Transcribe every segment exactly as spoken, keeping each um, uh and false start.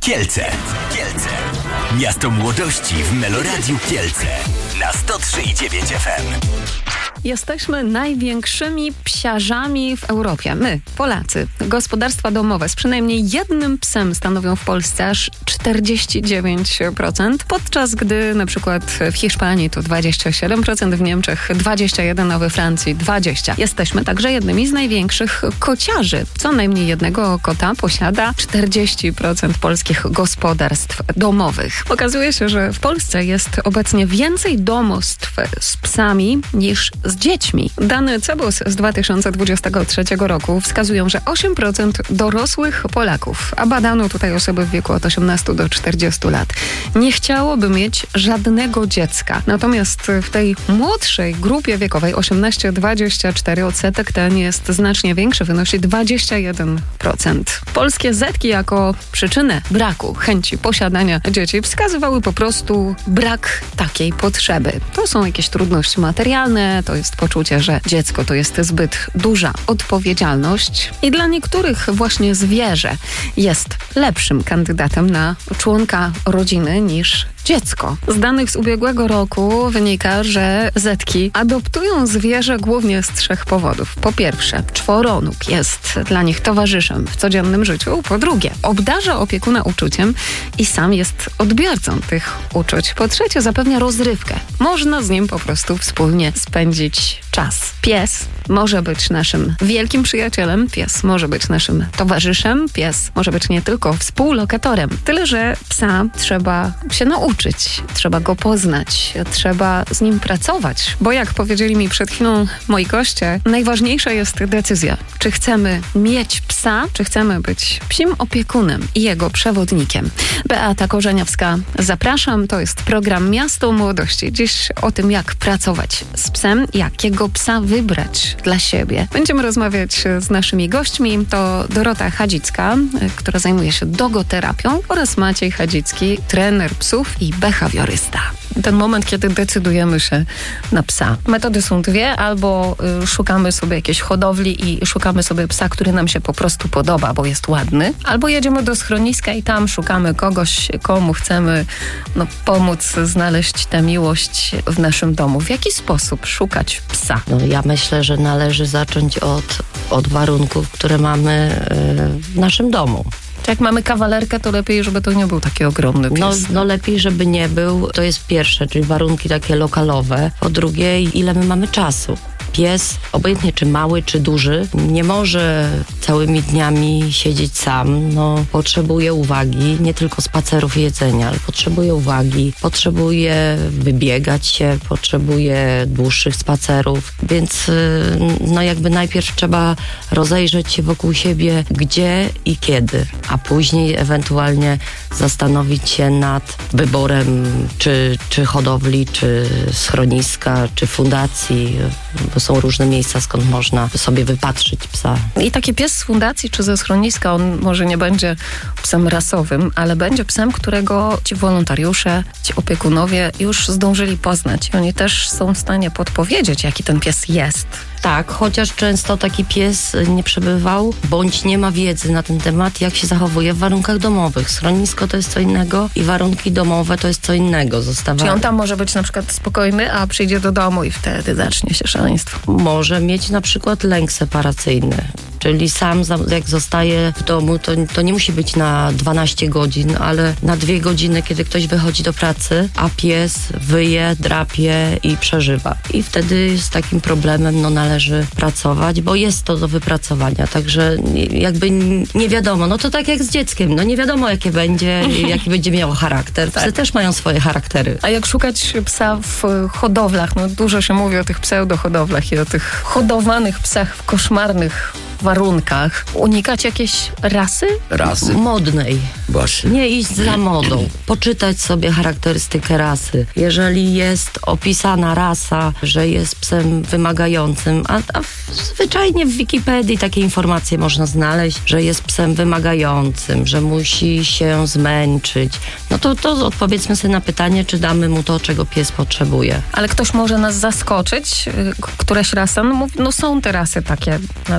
Kielce. Kielce. Miasto młodości w Meloradiu Kielce. Na sto trzy i dziewięć F M. Jesteśmy największymi psiarzami w Europie. My, Polacy, gospodarstwa domowe z przynajmniej jednym psem stanowią w Polsce aż czterdzieści dziewięć procent, podczas gdy na przykład w Hiszpanii to dwadzieścia siedem procent, w Niemczech dwadzieścia jeden procent, a we Francji dwadzieścia procent. Jesteśmy także jednymi z największych kociarzy. Co najmniej jednego kota posiada czterdzieści procent polskich gospodarstw domowych. Okazuje się, że w Polsce jest obecnie więcej domostw z psami niż z dziećmi. Dane Cebos z dwa tysiące dwudziestego trzeciego roku wskazują, że osiem procent dorosłych Polaków, a badano tutaj osoby w wieku od osiemnastu do czterdziestu lat, nie chciałoby mieć żadnego dziecka. Natomiast w tej młodszej grupie wiekowej osiemnaście do dwudziestu czterech odsetek ten jest znacznie większy, wynosi dwadzieścia jeden procent. Polskie zetki jako przyczynę braku chęci posiadania dzieci wskazywały po prostu brak takiej potrzeby. To są jakieś trudności materialne, to jest poczucie, że dziecko to jest zbyt duża odpowiedzialność i dla niektórych właśnie zwierzę jest lepszym kandydatem na członka rodziny niż dziecko. Z danych z ubiegłego roku wynika, że zetki adoptują zwierzę głównie z trzech powodów. Po pierwsze, czworonóg jest dla nich towarzyszem w codziennym życiu. Po drugie, obdarza opiekuna uczuciem i sam jest odbiorcą tych uczuć. Po trzecie, zapewnia rozrywkę. Można z nim po prostu wspólnie spędzić czas. Pies może być naszym wielkim przyjacielem, pies może być naszym towarzyszem, pies może być nie tylko współlokatorem. Tyle, że psa trzeba się nauczyć. Trzeba go poznać, trzeba z nim pracować, bo jak powiedzieli mi przed chwilą moi goście, najważniejsza jest decyzja, czy chcemy mieć psa, czy chcemy być psim opiekunem i jego przewodnikiem. Beata Korzeniowska, zapraszam, to jest program Miasto Młodości. Dziś o tym, jak pracować z psem, jakiego psa wybrać dla siebie. Będziemy rozmawiać z naszymi gośćmi, to Dorota Chadzicka, która zajmuje się dogoterapią, oraz Maciej Chadzicki, trener psów i behawiorysta. Ten moment, kiedy decydujemy się na psa. Metody są dwie, albo y, szukamy sobie jakiejś hodowli i szukamy sobie psa, który nam się po prostu podoba, bo jest ładny, albo jedziemy do schroniska i tam szukamy kogoś, komu chcemy no, pomóc znaleźć tę miłość w naszym domu. W jaki sposób szukać psa? No, ja myślę, że należy zacząć od, od warunków, które mamy y, w naszym domu. Czy jak mamy kawalerkę, to lepiej, żeby to nie był taki ogromny pies? No, no lepiej, żeby nie był. To jest pierwsze, czyli warunki takie lokalowe. Po drugie, ile my mamy czasu. Pies, obojętnie czy mały, czy duży, nie może całymi dniami siedzieć sam. No, potrzebuje uwagi, nie tylko spacerów i jedzenia, ale potrzebuje uwagi, potrzebuje wybiegać się, potrzebuje dłuższych spacerów, więc no jakby najpierw trzeba rozejrzeć się wokół siebie, gdzie i kiedy, a później ewentualnie zastanowić się nad wyborem czy, czy hodowli, czy schroniska, czy fundacji, bo są różne miejsca, skąd można sobie wypatrzyć psa. I taki pies z fundacji czy ze schroniska, on może nie będzie psem rasowym, ale będzie psem, którego ci wolontariusze, ci opiekunowie już zdążyli poznać i oni też są w stanie podpowiedzieć, jaki ten pies jest. Tak, chociaż często taki pies nie przebywał, bądź nie ma wiedzy na ten temat, jak się zachowuje w warunkach domowych. Schronisko to jest co innego i warunki domowe to jest co innego. Zostawa... Czyli on tam może być na przykład spokojny, a przyjdzie do domu i wtedy zacznie się szaleństwo. Może mieć na przykład lęk separacyjny. Czyli sam jak zostaje w domu, to, to nie musi być na dwanaście godzin, ale na dwie godziny, kiedy ktoś wychodzi do pracy, a pies wyje, drapie i przeżywa. I wtedy z takim problemem no, należy pracować, bo jest to do wypracowania. Także jakby nie wiadomo, no to tak jak z dzieckiem, no nie wiadomo jakie będzie, jaki będzie miał charakter. Psy tak. też mają swoje charaktery. A jak szukać psa w hodowlach? No dużo się mówi o tych pseudohodowlach i o tych hodowanych psach w koszmarnych warunkach. Unikać jakiejś rasy? Rasy? Modnej. Właśnie. Nie iść za modą. Poczytać sobie charakterystykę rasy. Jeżeli jest opisana rasa, że jest psem wymagającym, a, a zwyczajnie w Wikipedii takie informacje można znaleźć, że jest psem wymagającym, że musi się zmęczyć, no to, to odpowiedzmy sobie na pytanie, czy damy mu to, czego pies potrzebuje. Ale ktoś może nas zaskoczyć, któraś rasa, no, no są te rasy takie nazywane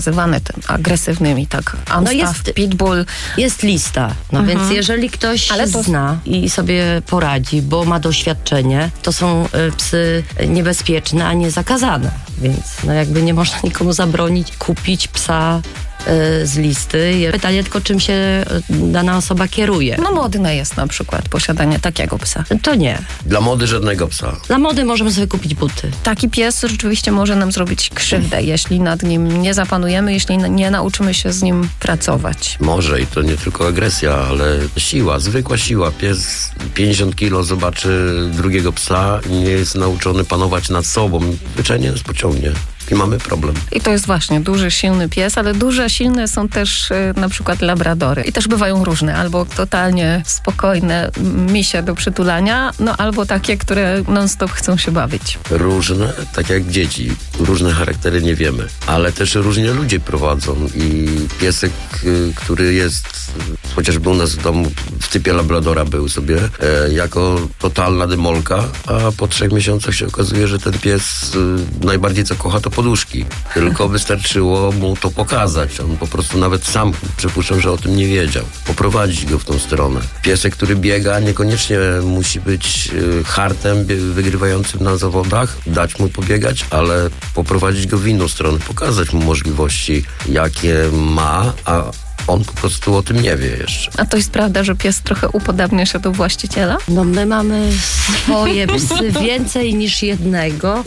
ten, agresywnymi, tak? Amstaff, No jest- Pitbull. Jest lista, no Mhm. więc jeżeli ktoś Ale się to- zna i sobie poradzi, bo ma doświadczenie, to są y, psy niebezpieczne, a nie zakazane. Więc no jakby nie można nikomu zabronić kupić psa y, z listy. Pytanie tylko, czym się y, dana osoba kieruje. No modne jest na przykład posiadanie takiego psa. To nie. Dla mody żadnego psa. Dla mody możemy sobie kupić buty. Taki pies rzeczywiście może nam zrobić krzywdę, jeśli nad nim nie zapanujemy, jeśli nie nauczymy się z nim pracować. Może i to nie tylko agresja, ale siła, zwykła siła. Pies pięćdziesiąt kilo zobaczy drugiego psa i nie jest nauczony panować nad sobą. Zwyczajnie nas pociągnie. I mamy problem. I to jest właśnie duży, silny pies, ale duże, silne są też y, na przykład labradory. I też bywają różne, albo totalnie spokojne, misie do przytulania, no albo takie, które non-stop chcą się bawić. Różne, tak jak dzieci. Różne charaktery nie wiemy. Ale też różnie ludzie prowadzą i piesek, y, który jest y, chociażby u nas w domu w typie labradora był sobie e, jako totalna demolka, a po trzech miesiącach się okazuje, że ten pies y, najbardziej co kocha to poduszki. Tylko wystarczyło mu to pokazać. On po prostu nawet sam, przypuszczam, że o tym nie wiedział. Poprowadzić go w tą stronę. Piesek, który biega, niekoniecznie musi być y, hartem bie- wygrywającym na zawodach, dać mu pobiegać, ale poprowadzić go w inną stronę, pokazać mu możliwości, jakie ma, a on po prostu o tym nie wie jeszcze. A to jest prawda, że pies trochę upodabnia się do właściciela? No my mamy swoje psy, więcej niż jednego.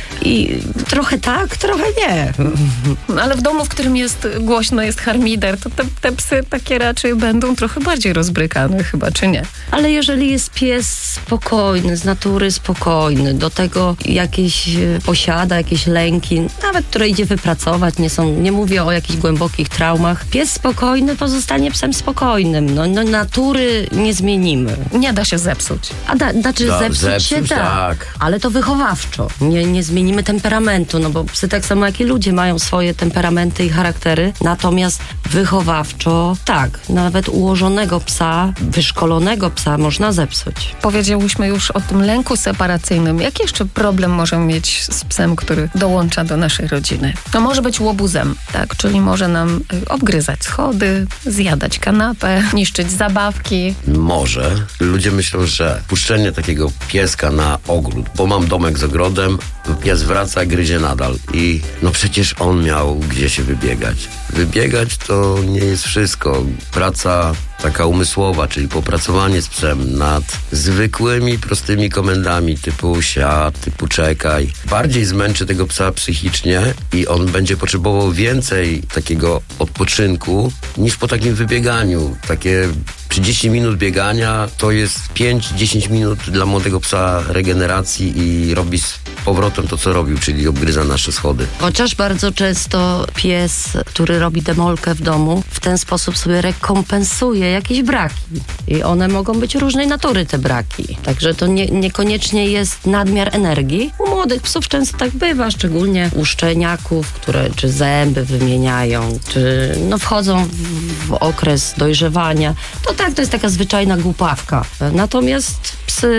I trochę tak, trochę nie. No, ale w domu, w którym jest głośno, jest harmider, to te, te psy takie raczej będą trochę bardziej rozbrykane chyba, czy nie? Ale jeżeli jest pies spokojny, z natury spokojny, do tego jakieś e, posiada jakieś lęki, nawet które idzie wypracować, nie są, nie mówię o jakichś głębokich traumach. Pies spokojny pozostanie psem spokojnym. No, no natury nie zmienimy. Nie da się zepsuć. A da, znaczy Da, zepsuć, zepsuć, się da, tak. ale to wychowawczo. Nie, nie zmienimy temperamentu, no bo psy tak samo jak i ludzie mają swoje temperamenty i charaktery, natomiast wychowawczo tak, nawet ułożonego psa, wyszkolonego psa można zepsuć. Powiedziałyśmy już o tym lęku separacyjnym. Jaki jeszcze problem możemy mieć z psem, który dołącza do naszej rodziny? No może być łobuzem, tak? Czyli może nam y, obgryzać schody, zjadać kanapę, niszczyć zabawki. Może. Ludzie myślą, że puszczenie takiego pieska na ogród, bo mam domek z ogrodem, pies wraca, gryzie nadal. I no przecież on miał gdzie się wybiegać. Wybiegać to nie jest wszystko. Praca taka umysłowa, czyli popracowanie z psem nad zwykłymi, prostymi komendami typu siad, typu czekaj. Bardziej zmęczy tego psa psychicznie i on będzie potrzebował więcej takiego odpoczynku niż po takim wybieganiu. Takie trzydzieści minut biegania to jest pięć do dziesięciu minut dla młodego psa regeneracji i robi z powrotem to, co robił, czyli obgryza nasze schody. Chociaż bardzo często pies, który robi demolkę w domu, w ten sposób sobie rekompensuje jakieś braki. I one mogą być różnej natury, te braki. Także to nie, niekoniecznie jest nadmiar energii. U młodych psów często tak bywa, szczególnie u szczeniaków, które czy zęby wymieniają, czy no wchodzą w, w okres dojrzewania. To tak, to jest taka zwyczajna głupawka. Natomiast psy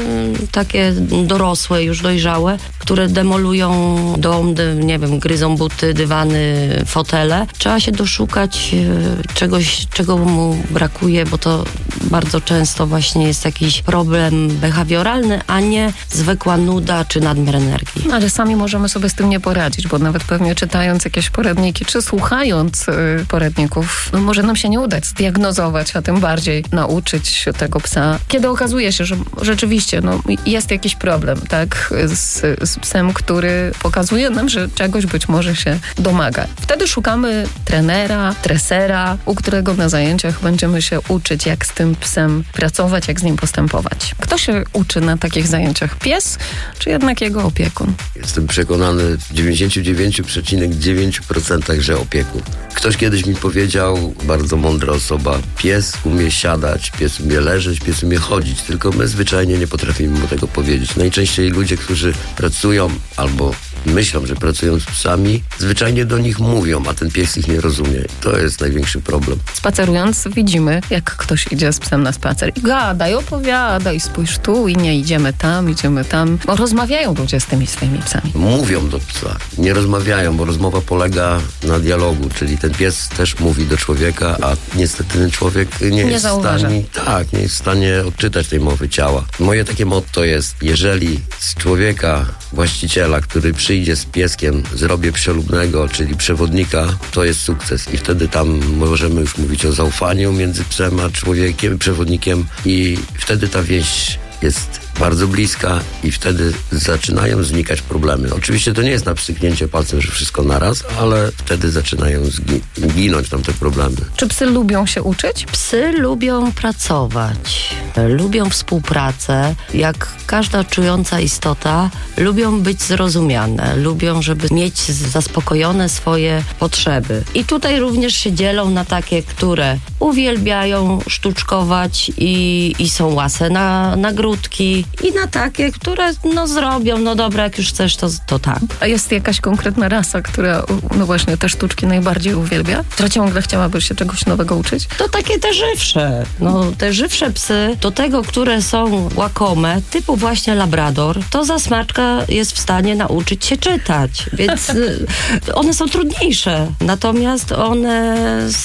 takie dorosłe, już dojrzałe, które demolują dom, dy, nie wiem, gryzą buty, dywany, fotele. Trzeba się doszukać e, czegoś, czego mu brakuje, bo to bardzo często właśnie jest jakiś problem behawioralny, a nie zwykła nuda czy nadmiar energii. Ale sami możemy sobie z tym nie poradzić, bo nawet pewnie czytając jakieś poradniki, czy słuchając y, poradników, no może nam się nie udać zdiagnozować, a tym bardziej nauczyć się tego psa. Kiedy okazuje się, że rzeczywiście no, jest jakiś problem, tak, z, z psem, który pokazuje nam, że czegoś być może się domaga. Wtedy szukamy trenera, tresera, u którego na zajęciach będziemy się uczyć, jak z tym psem pracować, jak z nim postępować. Kto się uczy na takich zajęciach? Pies, czy jednak jego opiekun? Jestem przekonany w dziewięćdziesiąt dziewięć przecinek dziewięć procent, że opiekun. Ktoś kiedyś mi powiedział, bardzo mądra osoba, pies umie siadać, pies umie leżeć, pies umie chodzić, tylko my zwyczajnie nie potrafimy mu tego powiedzieć. Najczęściej ludzie, którzy pracują albo myślą, że pracują z psami, zwyczajnie do nich mówią, a ten pies ich nie rozumie. To jest największy problem. Spacerując widzimy, jak ktoś idzie z psem na spacer i gada i opowiada i spójrz tu i nie idziemy tam, idziemy tam. Bo rozmawiają ludzie z tymi swoimi psami. Mówią do psa, nie rozmawiają, bo rozmowa polega na dialogu, czyli ten pies też mówi do człowieka, a niestety ten człowiek nie, Nie jest zauważa. w stanie, tak, nie jest w stanie odczytać tej mowy ciała. Moje takie motto jest, jeżeli z człowieka, właściciela, który przyjdzie z pieskiem, zrobię przelubnego, czyli przewodnika, to jest sukces i wtedy tam możemy już mówić o zaufaniu między psem a człowiekiem, przewodnikiem i wtedy ta więź jest bardzo bliska i wtedy zaczynają znikać problemy. Oczywiście to nie jest na pstryknięcie palcem, że wszystko naraz, ale wtedy zaczynają zgi- ginąć tam te problemy. Czy psy lubią się uczyć? Psy lubią pracować, lubią współpracę. Jak każda czująca istota, lubią być zrozumiane, lubią, żeby mieć zaspokojone swoje potrzeby. I tutaj również się dzielą na takie, które uwielbiają sztuczkować i, i są łase na nagródki, i na takie, które no zrobią, no dobra, jak już chcesz, to, to tak. A jest jakaś konkretna rasa, która no właśnie te sztuczki najbardziej uwielbia? Która ciągle chciałaby się czegoś nowego uczyć? To takie te żywsze. No, te żywsze psy, do tego, które są łakome, typu właśnie labrador, to za smaczka jest w stanie nauczyć się czytać. Więc y, one są trudniejsze. Natomiast one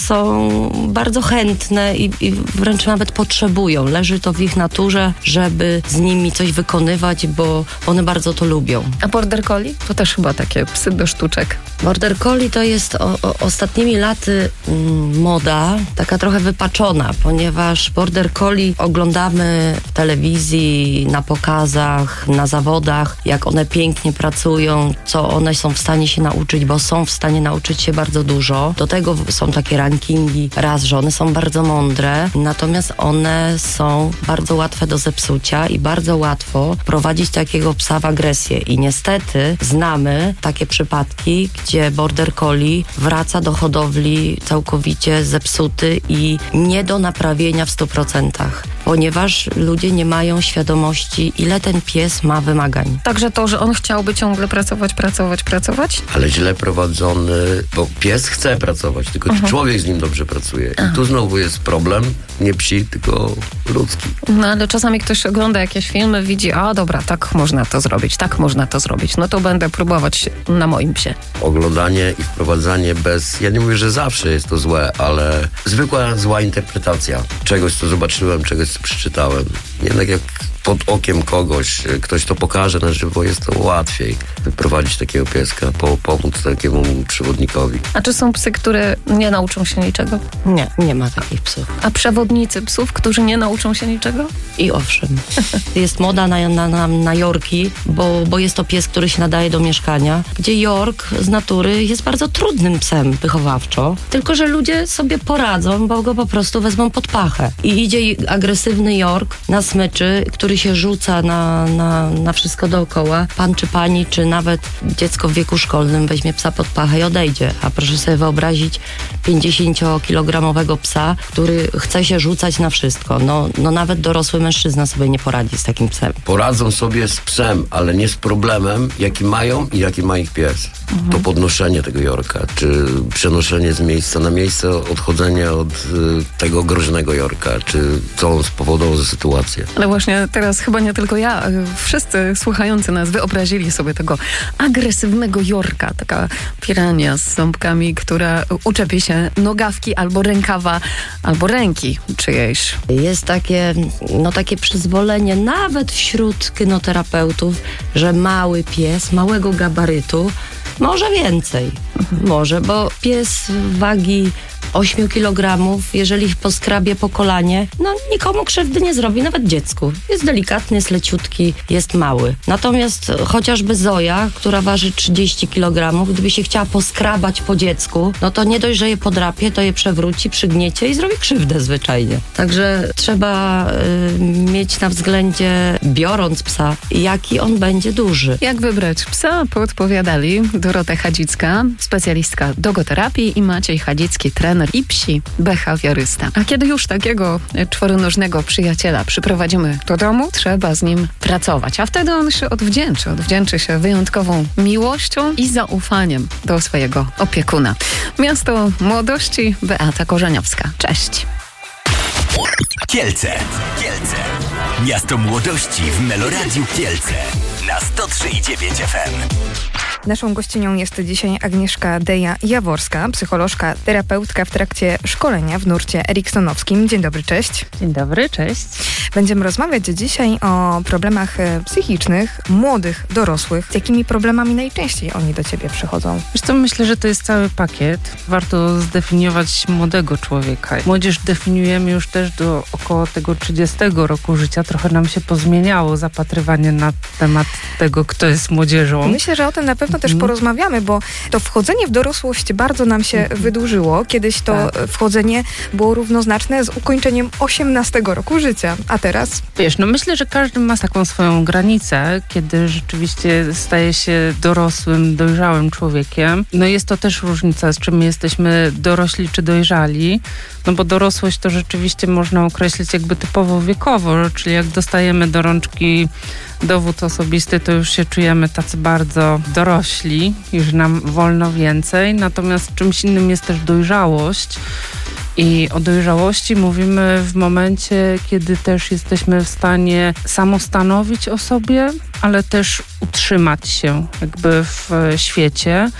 są bardzo chętne i, i wręcz nawet potrzebują. Leży to w ich naturze, żeby z nimi coś wykonywać, bo one bardzo to lubią. A border collie? To też chyba takie psy do sztuczek. Border collie to jest o, o, ostatnimi laty mm, moda, taka trochę wypaczona, ponieważ border collie oglądamy w telewizji, na pokazach, na zawodach, jak one pięknie pracują, co one są w stanie się nauczyć, bo są w stanie nauczyć się bardzo dużo. Do tego są takie rankingi raz, że one są bardzo mądre, natomiast one są bardzo łatwe do zepsucia i bardzo łatwo prowadzić takiego psa w agresję. I niestety znamy takie przypadki, gdzie border collie wraca do hodowli całkowicie zepsuty i nie do naprawienia w stu procentach, ponieważ ludzie nie mają świadomości, ile ten pies ma wymagań. Także to, że on chciałby ciągle pracować, pracować, pracować? Ale źle prowadzony, bo pies chce pracować, tylko czy człowiek z nim dobrze pracuje. I tu znowu jest problem, nie psi, tylko ludzki. No ale czasami ktoś ogląda jakieś filmy, widzi, a dobra, tak można to zrobić, tak można to zrobić. No to będę próbować na moim psie. Oglądanie i wprowadzanie bez... Ja nie mówię, że zawsze jest to złe, ale zwykła zła interpretacja czegoś, co zobaczyłem, czegoś, co przeczytałem. Jednak jak pod okiem kogoś ktoś to pokaże na żywo, jest to łatwiej wyprowadzić takiego pieska, po, pomóc takiemu przewodnikowi. A czy są psy, które nie nauczą się niczego? Nie, nie ma takich psów. A przewodnicy psów, którzy nie nauczą się niczego? I owszem, jest moda na, na, na, na Yorki, bo, bo jest to pies, który się nadaje do mieszkania, gdzie York z natury jest bardzo trudnym psem wychowawczo, tylko że ludzie sobie poradzą, bo go po prostu wezmą pod pachę. I idzie agresywny York na smyczy, który się rzuca na, na, na wszystko dookoła. Pan czy pani, czy nawet dziecko w wieku szkolnym weźmie psa pod pachę i odejdzie. A proszę sobie wyobrazić pięćdziesięciokilogramowego psa, który chce się rzucać na wszystko. No, no nawet dorosły mężczyzna sobie nie poradzi z takim psem. Poradzą sobie z psem, ale nie z problemem, jaki mają i jaki ma ich pies. Mhm. To podnoszenie tego Yorka, czy przenoszenie z miejsca na miejsce, odchodzenie od y, tego groźnego Yorka, czy co on spowodował za sytuację. Ale właśnie teraz chyba nie tylko ja, wszyscy słuchający nas wyobrazili sobie tego agresywnego Yorka, taka pirania z ząbkami, która uczepi się nogawki albo rękawa, albo ręki czyjejś. Jest takie, no takie przyzwolenie nawet wśród kynoterapeutów, że mały pies, małego gabarytu, może więcej. Może, bo pies wagi ośmiu kilogramów, jeżeli poskrabie po kolanie, no nikomu krzywdy nie zrobi, nawet dziecku. Jest delikatny, jest leciutki, jest mały. Natomiast chociażby Zoja, która waży trzydzieści kilogramów, gdyby się chciała poskrabać po dziecku, no to nie dość, że je podrapie, to je przewróci, przygniecie i zrobi krzywdę zwyczajnie. Także trzeba y, mieć na względzie, biorąc psa, jaki on będzie duży. Jak wybrać psa? Podpowiadali Dorota Chadzicka, specjalistka dogoterapii, i Maciej Chadzicki, trener trener i psi behawiorysta. A kiedy już takiego czworonożnego przyjaciela przyprowadzimy do domu, trzeba z nim pracować, a wtedy on się odwdzięczy. Odwdzięczy się wyjątkową miłością i zaufaniem do swojego opiekuna. Miasto Młodości, Beata Korzeniowska. Cześć. Kielce. Kielce. Miasto Młodości w Meloradiu Kielce. Na sto trzy i dziewięć F M. Naszą gościnią jest dzisiaj Agnieszka Deja-Jaworska, psycholożka, terapeutka w trakcie szkolenia w nurcie eriksonowskim. Dzień dobry, cześć. Dzień dobry, cześć. Będziemy rozmawiać dzisiaj o problemach psychicznych młodych dorosłych. Z jakimi problemami najczęściej oni do ciebie przychodzą? Wiesz co, myślę, że to jest cały pakiet. Warto zdefiniować młodego człowieka. Młodzież definiujemy już też do około tego trzydziestego roku życia. Trochę nam się pozmieniało zapatrywanie na temat tego, kto jest młodzieżą. Myślę, że o tym na pewno też porozmawiamy, bo to wchodzenie w dorosłość bardzo nam się wydłużyło. Kiedyś to tak. wchodzenie było równoznaczne z ukończeniem osiemnastego roku życia, a teraz? Wiesz, no myślę, że każdy ma taką swoją granicę, kiedy rzeczywiście staje się dorosłym, dojrzałym człowiekiem. No jest to też różnica, z czym jesteśmy dorośli czy dojrzali, no bo dorosłość to rzeczywiście można określić jakby typowo wiekowo, czyli jak dostajemy do rączki dowód osobisty, to już się czujemy tacy bardzo dorośli, już nam wolno więcej. Natomiast czymś innym jest też dojrzałość. I o dojrzałości mówimy w momencie, kiedy też jesteśmy w stanie samostanowić o sobie, ale też utrzymać się jakby w świecie.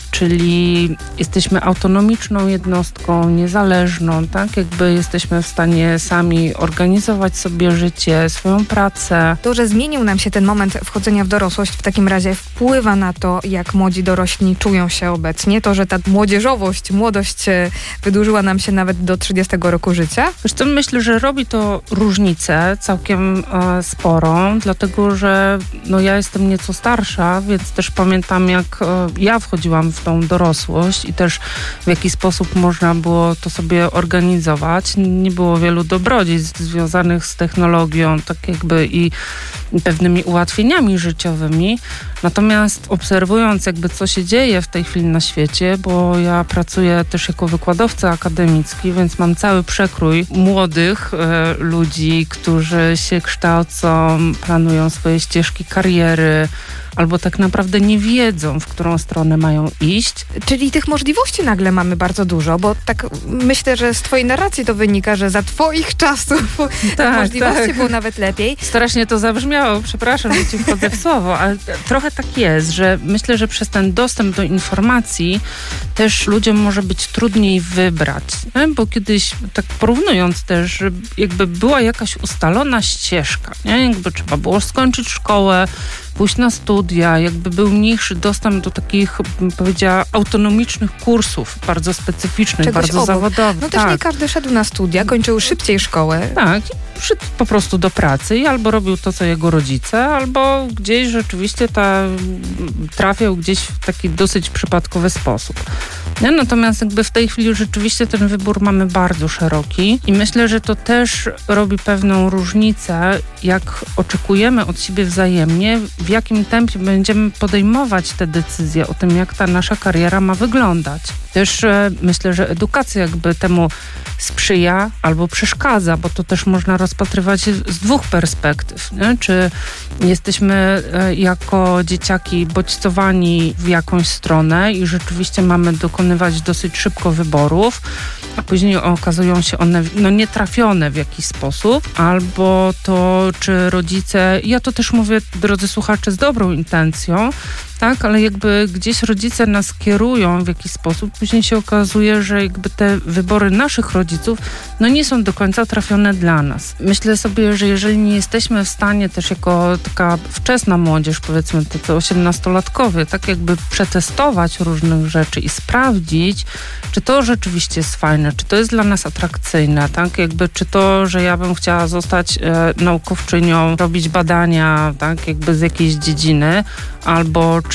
Czyli jesteśmy autonomiczną jednostką, niezależną, tak? Jakby jesteśmy w stanie sami organizować sobie życie, swoją pracę. To, że zmienił nam się ten moment wchodzenia w dorosłość, w takim razie wpływa na to, jak młodzi dorośli czują się obecnie. To, że ta młodzieżowość, młodość wydłużyła nam się nawet do trzydziestego roku życia. Wiesz co, myślę, że robi to różnicę całkiem e, sporą, dlatego, że no, ja jestem nieco starsza, więc też pamiętam, jak e, ja wchodziłam w tą dorosłość i też w jaki sposób można było to sobie organizować. Nie było wielu dobrodziejstw związanych z technologią, tak jakby i pewnymi ułatwieniami życiowymi. Natomiast obserwując jakby co się dzieje w tej chwili na świecie, bo ja pracuję też jako wykładowca akademicki, więc mam cały przekrój młodych e, ludzi, którzy się kształcą, planują swoje ścieżki kariery, albo tak naprawdę nie wiedzą, w którą stronę mają iść. Czyli tych możliwości nagle mamy bardzo dużo, bo tak myślę, że z twojej narracji to wynika, że za twoich czasów tak, możliwości tak. było nawet lepiej. Strasznie to zabrzmiało, przepraszam, że ci wchodzę w słowo, ale trochę tak jest, że myślę, że przez ten dostęp do informacji też ludziom może być trudniej wybrać, nie? Bo kiedyś, tak porównując też, że jakby była jakaś ustalona ścieżka, nie? Jakby trzeba było skończyć szkołę, pójść na studia, jakby był mniejszy dostęp do takich, bym powiedziała, autonomicznych kursów, bardzo specyficznych, Czegoś bardzo obok. zawodowych. No też tak. nie każdy szedł na studia, kończył szybciej szkołę. Tak, szedł po prostu do pracy i albo robił to, co jego rodzice, albo gdzieś rzeczywiście ta, trafiał gdzieś w taki dosyć przypadkowy sposób. Nie? Natomiast jakby w tej chwili rzeczywiście ten wybór mamy bardzo szeroki i myślę, że to też robi pewną różnicę, jak oczekujemy od siebie wzajemnie, w jakim tempie będziemy podejmować te decyzje o tym, jak ta nasza kariera ma wyglądać. Też e, myślę, że edukacja jakby temu sprzyja albo przeszkadza, bo to też można rozpatrywać z dwóch perspektyw. Nie? Czy jesteśmy e, jako dzieciaki bodźcowani w jakąś stronę i rzeczywiście mamy dokonywać dosyć szybko wyborów, a później okazują się one no, nietrafione w jakiś sposób, albo to, czy rodzice, ja to też mówię, drodzy słuchacze, z dobrą intencją, tak, ale jakby gdzieś rodzice nas kierują w jakiś sposób, później się okazuje, że jakby te wybory naszych rodziców no nie są do końca trafione dla nas. Myślę sobie, że jeżeli nie jesteśmy w stanie też jako taka wczesna młodzież, powiedzmy tacy osiemnastolatkowie, tak jakby przetestować różnych rzeczy i sprawdzić, czy to rzeczywiście jest fajne, czy to jest dla nas atrakcyjne, tak, jakby czy to, że ja bym chciała zostać e, naukowczynią, robić badania, tak, jakby z jakiejś dziedziny, albo czy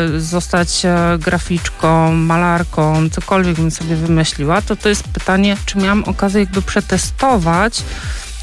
zostać e, graficzką, malarką, cokolwiek bym sobie wymyśliła, to to jest pytanie, czy miałam okazję jakby przetestować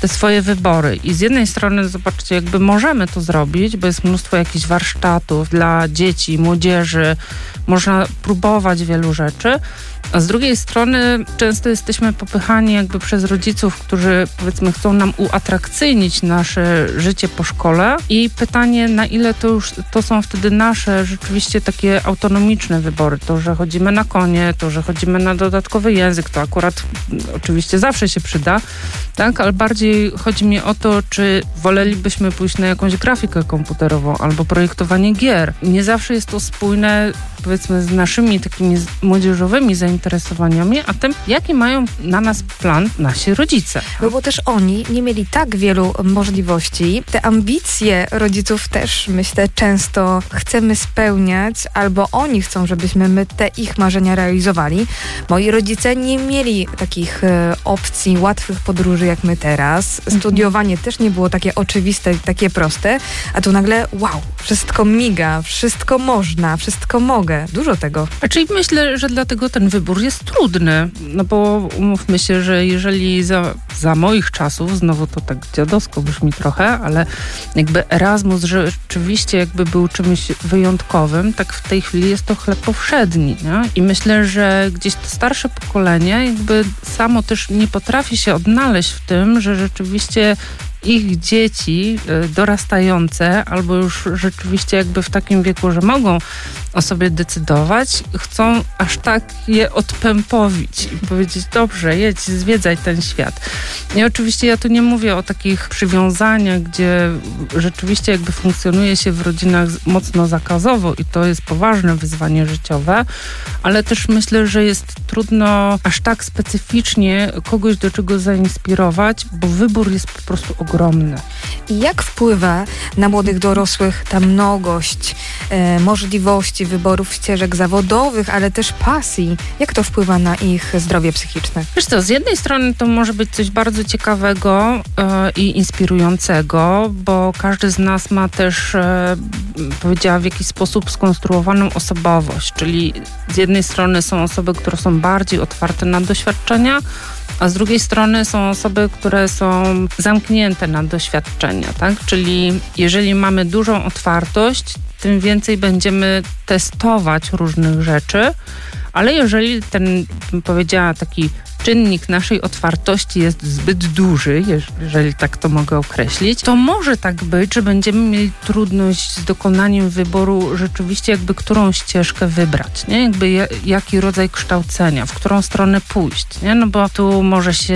te swoje wybory. I z jednej strony, zobaczcie, jakby możemy to zrobić, bo jest mnóstwo jakichś warsztatów dla dzieci, młodzieży, można próbować wielu rzeczy, a z drugiej strony często jesteśmy popychani jakby przez rodziców, którzy powiedzmy chcą nam uatrakcyjnić nasze życie po szkole i pytanie, na ile to już to są wtedy nasze rzeczywiście takie autonomiczne wybory. To, że chodzimy na konie, to, że chodzimy na dodatkowy język, to akurat oczywiście zawsze się przyda, tak? Ale bardziej chodzi mi o to, czy wolelibyśmy pójść na jakąś grafikę komputerową albo projektowanie gier. Nie zawsze jest to spójne powiedzmy z naszymi takimi młodzieżowymi zainteresowaniami, a tym, jaki mają na nas plan nasi rodzice. No bo też oni nie mieli tak wielu możliwości. Te ambicje rodziców też, myślę, często chcemy spełniać, albo oni chcą, żebyśmy my te ich marzenia realizowali. Moi rodzice nie mieli takich e, opcji, łatwych podróży jak my teraz. Mhm. Studiowanie też nie było takie oczywiste, takie proste, a tu nagle wow, wszystko miga, wszystko można, wszystko mogę. Dużo tego. A czyli myślę, że dlatego ten wybór jest trudny, no bo umówmy się, że jeżeli za, za moich czasów, znowu to tak dziadowsko brzmi trochę, ale jakby Erasmus rzeczywiście jakby był czymś wyjątkowym, tak w tej chwili jest to chleb powszedni, nie? I myślę, że gdzieś to starsze pokolenie jakby samo też nie potrafi się odnaleźć w tym, że rzeczywiście ich dzieci dorastające albo już rzeczywiście jakby w takim wieku, że mogą o sobie decydować, chcą aż tak je odpępowić i powiedzieć, dobrze, jedź, zwiedzaj ten świat. I oczywiście ja tu nie mówię o takich przywiązaniach, gdzie rzeczywiście jakby funkcjonuje się w rodzinach mocno zakazowo i to jest poważne wyzwanie życiowe, ale też myślę, że jest trudno aż tak specyficznie kogoś do czegoś zainspirować, bo wybór jest po prostu ogromny. I jak wpływa na młodych dorosłych ta mnogość e, możliwości, wyborów ścieżek zawodowych, ale też pasji? Jak to wpływa na ich zdrowie psychiczne? Wiesz co, z jednej strony to może być coś bardzo ciekawego e, i inspirującego, bo każdy z nas ma też, e, powiedziała, w jakiś sposób skonstruowaną osobowość, czyli z jednej strony są osoby, które są bardziej otwarte na doświadczenia, a z drugiej strony są osoby, które są zamknięte na doświadczenia, tak? Czyli jeżeli mamy dużą otwartość, tym więcej będziemy testować różnych rzeczy, ale jeżeli ten, bym powiedziała, taki czynnik naszej otwartości jest zbyt duży, jeżeli tak to mogę określić, to może tak być, że będziemy mieli trudność z dokonaniem wyboru rzeczywiście jakby którą ścieżkę wybrać, nie? Jakby jaki rodzaj kształcenia, w którą stronę pójść, nie? No bo tu może się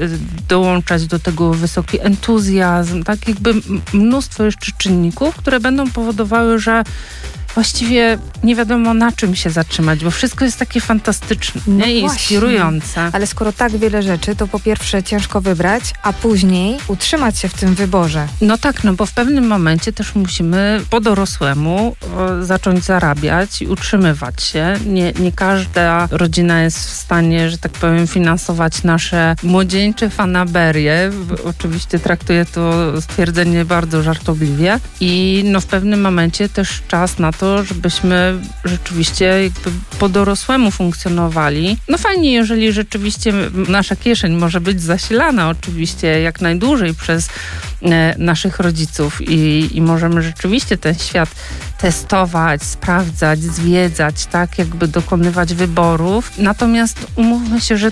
dołączać do tego wysoki entuzjazm, tak? Jakby mnóstwo jeszcze czynników, które będą powodowały, że właściwie nie wiadomo na czym się zatrzymać, bo wszystko jest takie fantastyczne, no nie? I inspirujące. Ale skoro tak wiele rzeczy, to po pierwsze ciężko wybrać, a później utrzymać się w tym wyborze. No tak, no bo w pewnym momencie też musimy po dorosłemu o, zacząć zarabiać i utrzymywać się. Nie, nie każda rodzina jest w stanie, że tak powiem, finansować nasze młodzieńcze fanaberie. Oczywiście traktuję to stwierdzenie bardzo żartobliwie. I no w pewnym momencie też czas na to, żebyśmy rzeczywiście jakby po dorosłemu funkcjonowali. No fajnie, jeżeli rzeczywiście nasza kieszeń może być zasilana oczywiście jak najdłużej przez e, naszych rodziców i, i możemy rzeczywiście ten świat testować, sprawdzać, zwiedzać, tak, jakby dokonywać wyborów. Natomiast umówmy się, że